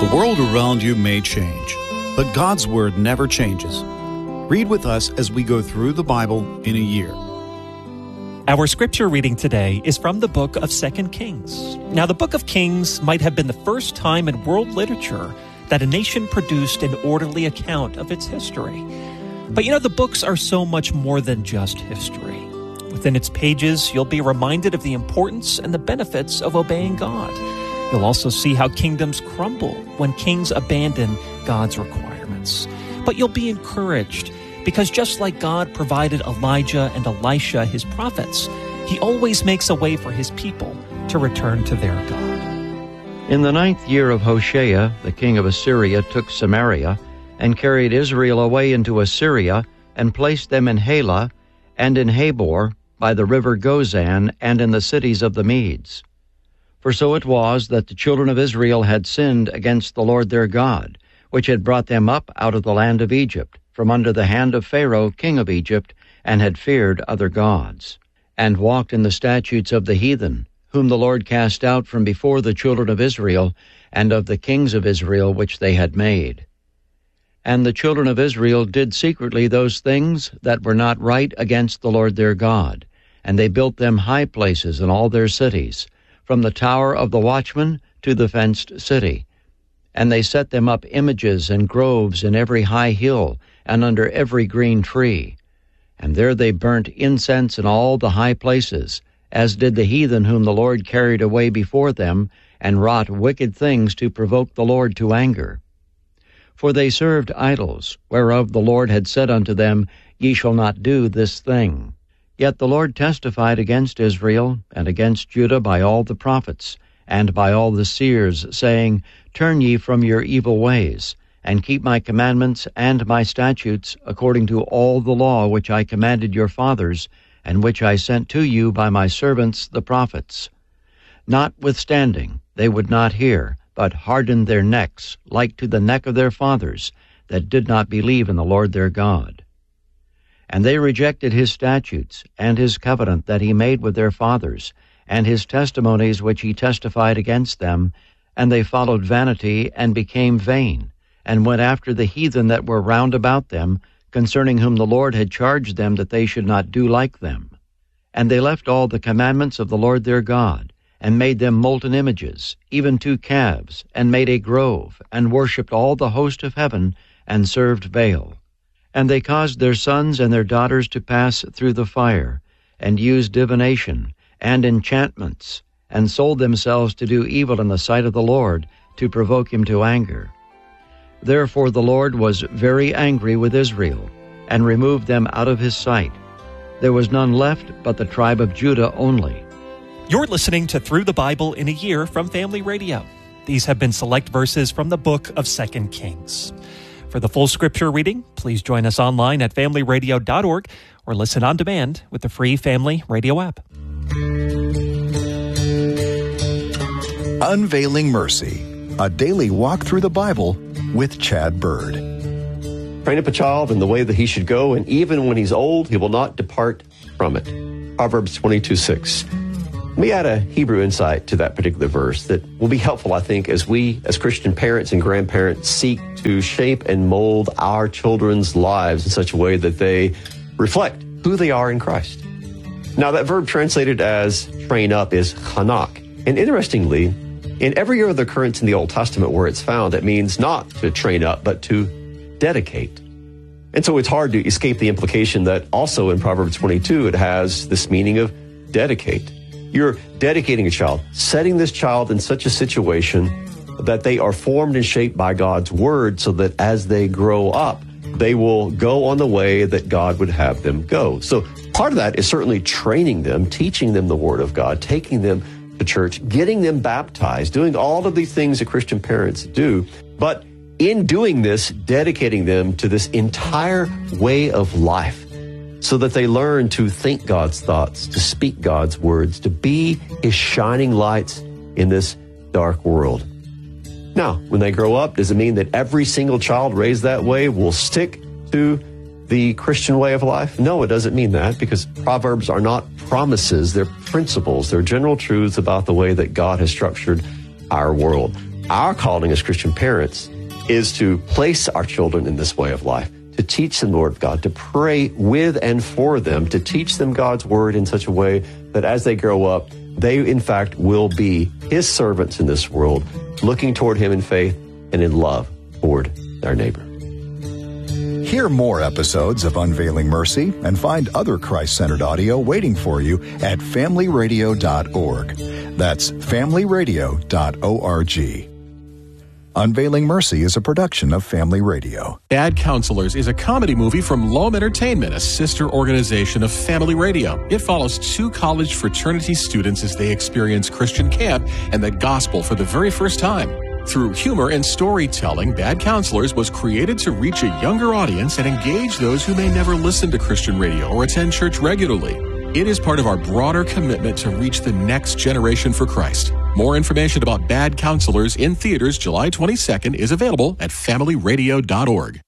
The world around you may change, but God's Word never changes. Read with us as we go through the Bible in a year. Our scripture reading today is from the book of 2 Kings. Now, the book of Kings might have been the first time in world literature that a nation produced an orderly account of its history. But the books are so much more than just history. Within its pages, you'll be reminded of the importance and the benefits of obeying God. You'll also see how kingdoms crumble when kings abandon God's requirements. But you'll be encouraged because just like God provided Elijah and Elisha, his prophets, he always makes a way for his people to return to their God. In the 9th year of Hoshea, the king of Assyria took Samaria and carried Israel away into Assyria and placed them in Halah and in Habor by the river Gozan and in the cities of the Medes. For so it was that the children of Israel had sinned against the Lord their God, which had brought them up out of the land of Egypt, from under the hand of Pharaoh, king of Egypt, and had feared other gods, and walked in the statutes of the heathen, whom the Lord cast out from before the children of Israel, and of the kings of Israel which they had made. And the children of Israel did secretly those things that were not right against the Lord their God, and they built them high places in all their cities, from the tower of the watchman to the fenced city. And they set them up images and groves in every high hill, and under every green tree. And there they burnt incense in all the high places, as did the heathen whom the Lord carried away before them, and wrought wicked things to provoke the Lord to anger. For they served idols, whereof the Lord had said unto them, Ye shall not do this thing. Yet the Lord testified against Israel and against Judah by all the prophets, and by all the seers, saying, Turn ye from your evil ways, and keep my commandments and my statutes, according to all the law which I commanded your fathers, and which I sent to you by my servants the prophets. Notwithstanding, they would not hear, but hardened their necks, like to the neck of their fathers, that did not believe in the Lord their God. And they rejected his statutes, and his covenant that he made with their fathers, and his testimonies which he testified against them, and they followed vanity, and became vain, and went after the heathen that were round about them, concerning whom the Lord had charged them that they should not do like them. And they left all the commandments of the Lord their God, and made them molten images, even 2 calves, and made a grove, and worshipped all the host of heaven, and served Baal. And they caused their sons and their daughters to pass through the fire, and used divination, and enchantments, and sold themselves to do evil in the sight of the Lord, to provoke him to anger. Therefore the Lord was very angry with Israel, and removed them out of his sight. There was none left but the tribe of Judah only. You're listening to Through the Bible in a Year from Family Radio. These have been select verses from the book of 2 Kings. For the full scripture reading, please join us online at familyradio.org or listen on demand with the free Family Radio app. Unveiling Mercy, a daily walk through the Bible with Chad Bird. Train up a child in the way that he should go, and even when he's old, he will not depart from it. Proverbs 22:6. Let me add a Hebrew insight to that particular verse that will be helpful, I think, as we, as Christian parents and grandparents, seek to shape and mold our children's lives in such a way that they reflect who they are in Christ. Now, that verb translated as train up is chanak. And interestingly, in every other occurrence in the Old Testament where it's found, it means not to train up, but to dedicate. And so it's hard to escape the implication that also in Proverbs 22, it has this meaning of dedicate. You're dedicating a child, setting this child in such a situation that they are formed and shaped by God's word so that as they grow up, they will go on the way that God would have them go. So part of that is certainly training them, teaching them the word of God, taking them to church, getting them baptized, doing all of these things that Christian parents do. But in doing this, dedicating them to this entire way of life, so that they learn to think God's thoughts, to speak God's words, to be his shining lights in this dark world. Now, when they grow up, does it mean that every single child raised that way will stick to the Christian way of life? No, it doesn't mean that, because Proverbs are not promises, they're principles, they're general truths about the way that God has structured our world. our calling as Christian parents is to place our children in this way of life, to teach them the Word of God, to pray with and for them, to teach them God's Word in such a way that as they grow up, they, in fact, will be His servants in this world, looking toward Him in faith and in love toward their neighbor. Hear more episodes of Unveiling Mercy and find other Christ-centered audio waiting for you at familyradio.org. That's familyradio.org. Unveiling Mercy is a production of Family Radio. Bad Counselors is a comedy movie from Loam Entertainment, a sister organization of Family Radio. It follows two college fraternity students as they experience Christian camp and the gospel for the very first time. Through humor and storytelling, Bad Counselors was created to reach a younger audience and engage those who may never listen to Christian radio or attend church regularly. It is part of our broader commitment to reach the next generation for Christ. More information about Bad Counselors in theaters July 22nd is available at familyradio.org.